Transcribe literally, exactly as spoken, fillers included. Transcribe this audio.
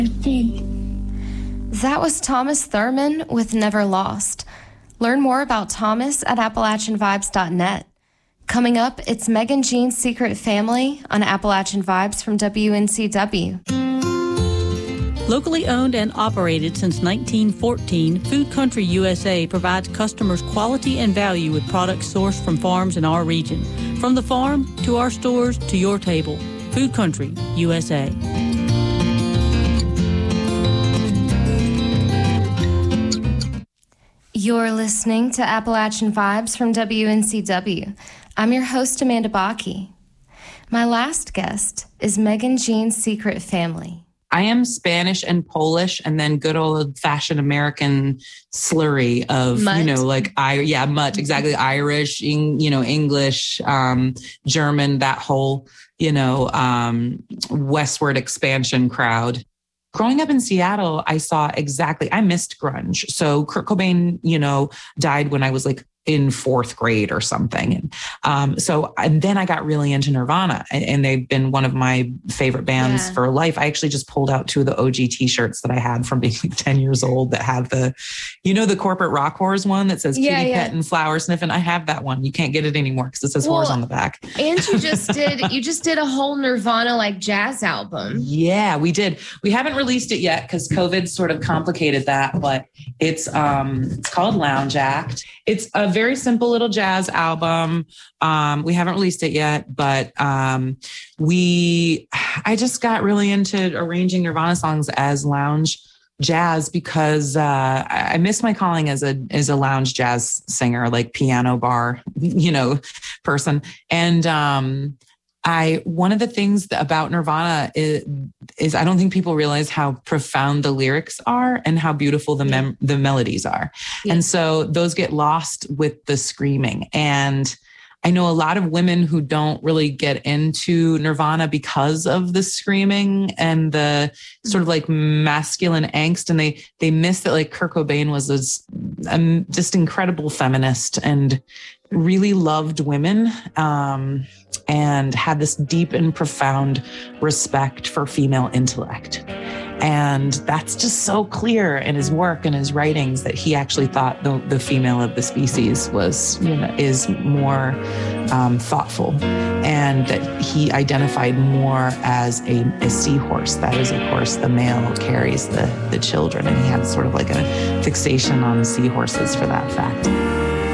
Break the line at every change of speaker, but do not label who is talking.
That was Thomas Thurman with Never Lost. Learn more about Thomas at Appalachian Vibes dot net. Coming up, it's Megan Jean's Secret Family on Appalachian Vibes from W N C W.
Locally owned and operated since nineteen fourteen, Food Country U S A provides customers quality and value with products sourced from farms in our region. From the farm to our stores to your table, Food Country U S A.
You're listening to Appalachian Vibes from W N C W. I'm your host, Amanda Bakke. My last guest is Megan Jean's Secret Family.
I am Spanish and Polish, and then good old-fashioned American slurry of, mutt. you know, like, I, yeah, mutt, exactly, Irish, you know, English, um, German, that whole, you know, um, westward expansion crowd. Growing up in Seattle, I saw exactly, I missed grunge. So Kurt Cobain, you know, died when I was like in fourth grade or something. And um, so and then I got really into Nirvana, and, and they've been one of my favorite bands yeah. for life. I actually just pulled out two of the O G t-shirts that I had from being like ten years old that have the, you know, the corporate rock whores one that says
yeah,
kitty
yeah.
pet and flower sniffing. I have that one. You can't get it anymore because it says well, whores on the back.
And you just did, you just did a whole Nirvana like jazz album.
Yeah, we did. We haven't released it yet because COVID sort of complicated that, but it's, um, it's called Lounge Act. It's a very simple little jazz album. Um, we haven't released it yet, but um, we, I just got really into arranging Nirvana songs as lounge jazz because uh, I miss my calling as a as a lounge jazz singer, like piano bar, you know, person. And um, I one of the things about Nirvana is, is I don't think people realize how profound the lyrics are and how beautiful the mem- the melodies are. Yeah. And so those get lost with the screaming. And I know a lot of women who don't really get into Nirvana because of the screaming and the sort of like masculine angst. And they, they miss that like Kurt Cobain was this um, just incredible feminist and really loved women, um, and had this deep and profound respect for female intellect. And that's just so clear in his work and his writings that he actually thought the, the female of the species was, you know, is more um, thoughtful, and that he identified more as a, a seahorse. That is, of course, the male carries the, the children, and he had sort of like a fixation on seahorses for that fact.